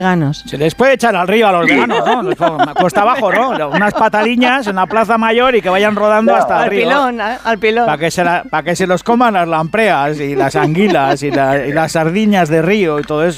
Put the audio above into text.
veganos. Se les puede echar al río a los veganos, ¿no? Cuesta abajo, ¿no? Unas pataliñas en la Plaza Mayor y que vayan rodando hasta el río. Al pilón. Para que se los coman las lampreas y las anguilas y las sardiñas de río y todo eso.